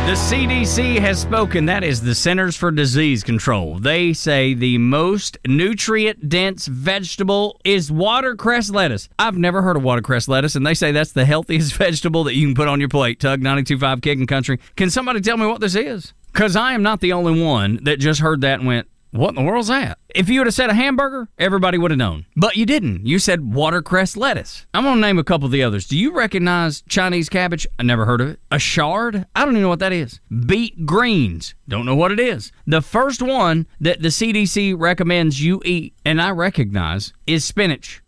The CDC has spoken. That is the Centers for Disease Control. They say the most nutrient-dense vegetable is watercress lettuce. I've never heard of watercress lettuce, and they say that's the healthiest vegetable that you can put on your plate. Tug 92.5 Kicking Country. Can somebody tell me what this is? Because I am not the only one that just heard that and went, what in the world's that? If you would have said a hamburger, everybody would have known. But you didn't. You said watercress lettuce. I'm going to name a couple of the others. Do you recognize Chinese cabbage? I never heard of it. A chard? I don't even know what that is. Beet greens? Don't know what it is. The first one that the CDC recommends you eat, and I recognize, is spinach.